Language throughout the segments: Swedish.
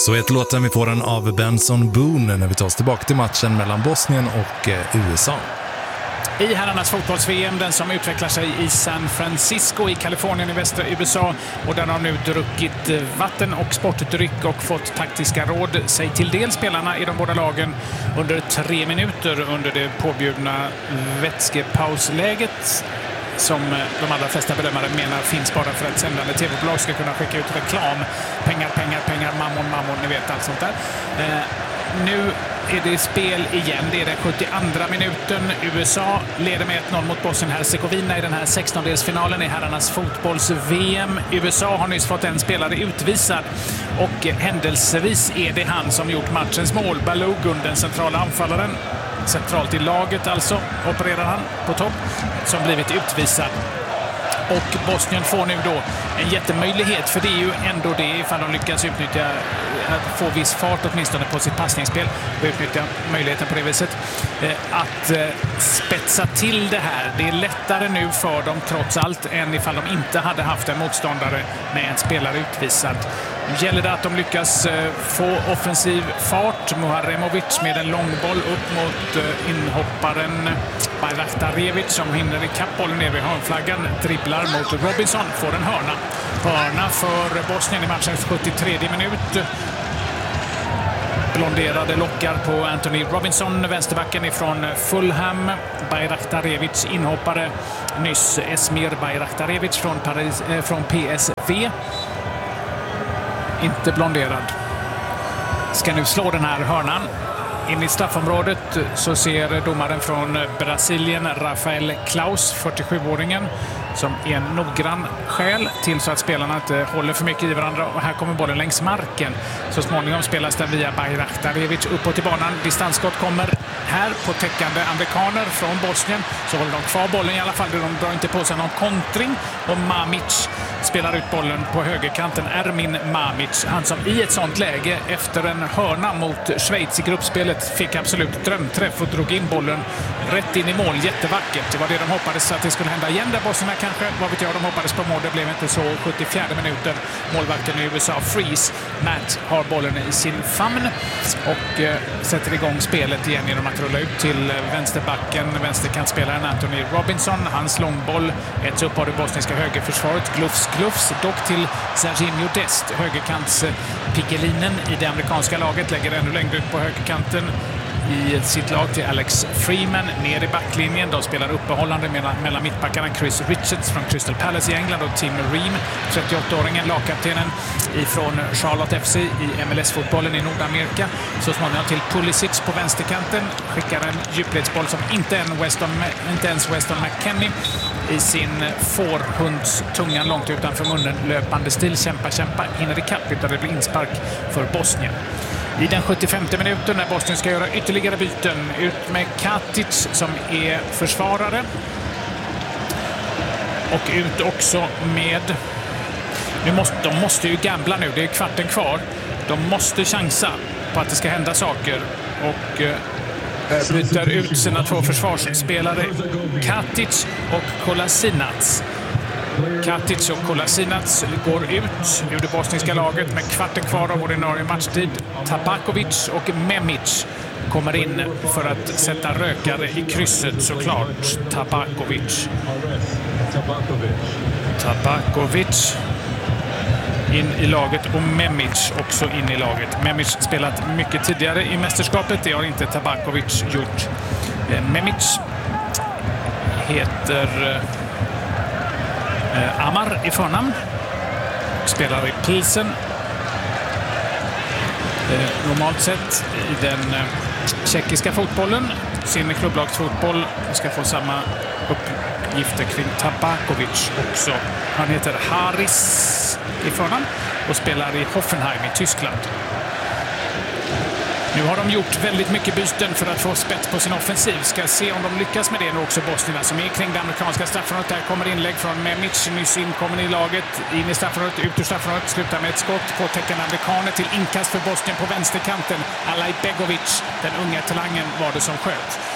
Så heter låten, vi får den av Benson Boone när vi tar oss tillbaka till matchen mellan Bosnien och USA. I herrarnas fotbolls-VM, den som utvecklar sig i San Francisco i Kalifornien i västra USA, och den har nu druckit vatten och sportdryck och fått taktiska råd sig till del spelarna i de båda lagen under 3 minuter under det påbjudna vätskepausläget som de allra flesta bedömare menar finns bara för att sändande tv-bolag ska kunna skicka ut reklam. Pengar, mammon, ni vet allt sånt där. Nu är det spel igen. Det är den 72:a minuten. USA leder med 1-0 mot Bosnien-Hercegovina i den här 16-delsfinalen i herrarnas fotbolls-VM. USA har nyss fått en spelare utvisad och händelsevis är det han som gjort matchens mål. Balogun, den centrala anfallaren, centralt i laget alltså, opererar han på topp, som blivit utvisad. Och Bosnien får nu då en jättemöjlighet, för det är ju ändå det, ifall de lyckas utnyttja att få viss fart åtminstone på sitt passningsspel och utnyttja möjligheten på det viset, att spetsa till det här. Det är lättare nu för dem trots allt än ifall de inte hade haft en motståndare med en spelare utvisad. Nu gäller det att de lyckas få offensiv fart. Muharemovic med en långboll upp mot inhopparen Bajraktarevic som hinner i kappbollen ner vid hörnflaggan, dribblar mot Robinson, får en hörna för Bosnien i matchens 73 minut. Blonderade lockar på Anthony Robinson, vänsterbacken ifrån Fulham. Bajraktarevic inhoppare nyss, Esmir Bajraktarevic från PSV. Inte blonderad. Ska nu slå den här hörnan. In i straffområdet så ser domaren från Brasilien, Rafael Klaus, 47-åringen, som är en noggrann skäl till så att spelarna inte håller för mycket i varandra. Och här kommer bollen längs marken. Så småningom spelas den via Bajraktarevic uppåt i banan. Distansskott kommer här på täckande amerikaner från Bosnien. Så håller de kvar bollen i alla fall. De drar inte på sig någon kontring. Och Mamic spelar ut bollen på högerkanten. Ermin Mamic, han som i ett sånt läge efter en hörna mot Schweiz i gruppspelet fick absolut drömträff och drog in bollen rätt in i mål. Jättevackert. Det var det de hoppades att det skulle hända igen där Bosnien kanske. Vad vet jag, de hoppades på mål. Det blev inte så. 74 minuten. Målvakten i USA, Freeze, Matt, har bollen i sin famn och sätter igång spelet igen genom att rulla ut till vänsterbacken, vänsterkantspelaren Anthony Robinson. Hans långboll äts upp av det bosniska högerförsvaret. Glufs, dock till Serginho Dest, högerkantspiggelinen i det amerikanska laget, lägger ännu längre ut på högerkanten i sitt lag till Alex Freeman ner i backlinjen. De spelar uppehållande mellan mittbackarna Chris Richards från Crystal Palace i England och Tim Ream, 38-åringen, lagkaptenen ifrån Charlotte FC i MLS-fotbollen i Nordamerika. Så småningom till Pulisic på vänsterkanten, skickar en djupledsboll som inte ens Weston McKennie i sin fårhundstungan långt utanför munnen, löpande stil, kämpa, hinner i kapp, utan det blir inspark för Bosnien. I den 75:e minuten när Bosnien ska göra ytterligare byten, ut med Katic som är försvarare och ut också med... De måste ju gambla nu, det är kvarten kvar. De måste chansa på att det ska hända saker och byter ut sina 2 försvarsspelare, Katic och Kolasinac. Katic och Kolasinac går ut ur det bosniska laget med kvarten kvar av ordinarie matchtid. Tabakovic och Memic kommer in för att sätta rökare i krysset, såklart. Tabakovic in i laget och Memic också in i laget. Memic spelat mycket tidigare i mästerskapet, det har inte Tabakovic gjort. Memic heter Amar i förnamn, spelar i Pilsen. Normalt sett i den tjeckiska fotbollen, sin klubblagsfotboll, ska få samma uppgifter kring Tabakovic också. Han heter Haris i förnamn och spelar i Hoffenheim i Tyskland. Nu har de gjort väldigt mycket byten för att få spets på sin offensiv. Ska se om de lyckas med det nu också, Bosnien som är kring det amerikanska straffområdet. Där kommer inlägg från Memic, nyss inkommen i laget, in i straffområdet, ut ur straffområdet, slutar med ett skott på täckande amerikaner till inkast för Bosnien på vänsterkanten. Alaj Begovic, den unga talangen, var det som sköt.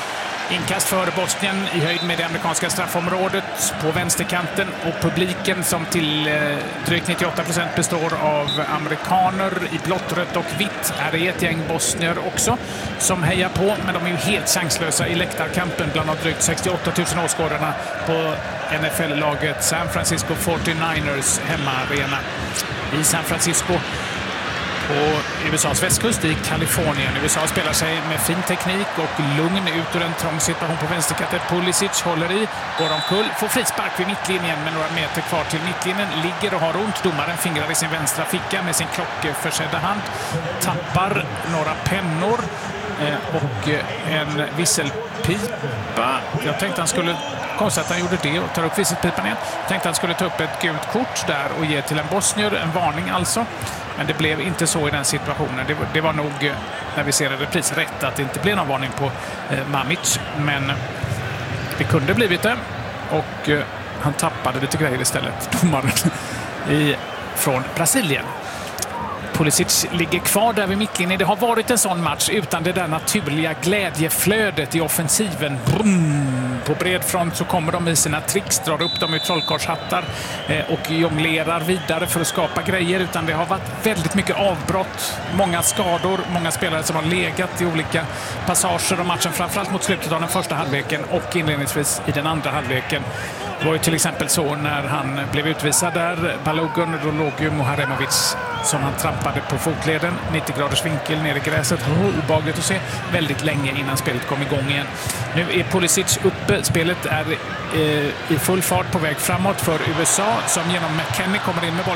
Inkast för Bosnien i höjd med det amerikanska straffområdet på vänsterkanten, och publiken som till drygt 98% består av amerikaner i blått, rött och vitt. Här är ett gäng bosnier också som hejar på, men de är ju helt chanslösa i läktarkampen bland de drygt 68 000 åskådarna på NFL-laget San Francisco 49ers hemmaarena i San Francisco. På USAs västkust i Kalifornien. USA spelar sig med fin teknik och lugn ut ur en trång situation på vänsterkanten. Pulisic håller i, går omkull, får frispark vid mittlinjen med några meter kvar till mittlinjen. Ligger och har ont. Domaren fingrar i sin vänstra ficka med sin klockförsedda hand. Tappar några pennor och en visselpipa. Jag tänkte han skulle... Konstigt att han gjorde det och tar upp visselpipan igen. Tänkte han skulle ta upp ett gult kort där och ge till en bosnier, en varning alltså. Men det blev inte så i den situationen. Det var nog, när vi ser en repris, rätt att det inte blev någon varning på Mamic. Men det kunde blivit det. Och han tappade lite grejer istället, domaren från Brasilien. Pulisic ligger kvar där vid mittlinjen. Det har varit en sån match utan det där naturliga glädjeflödet i offensiven. Brum! På bred front så kommer de i sina tricks, drar upp dem i trollkarlshattar och jonglerar vidare för att skapa grejer. Utan det har varit väldigt mycket avbrott, många skador, många spelare som har legat i olika passager av matchen, framförallt mot slutet av den första halvleken och inledningsvis i den andra halvleken. Det var ju till exempel så när han blev utvisad där, Balogun, Rologium och Haremovic, som han trampade på fotleden, 90 graders vinkel ner i gräset. Obehagligt att se väldigt länge innan spelet kom igång igen. Nu är Pulisic uppe, spelet är i full fart på väg framåt för USA som genom McKennie kommer in med boll.